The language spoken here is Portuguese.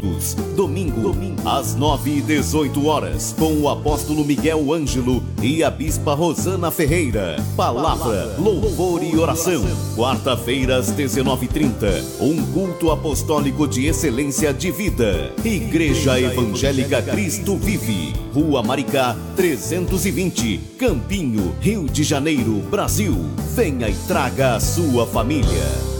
todos. Domingo, às 9h18, com o apóstolo Miguel Ângelo e a bispa Rosana Ferreira. Palavra, louvor e oração. Quarta-feira, às 19h30, um culto apostólico de excelência de vida. Igreja Evangélica Cristo Vive, Rua Maricá, 320, Campinho, Rio de Janeiro, Brasil. Venha e traga a sua família.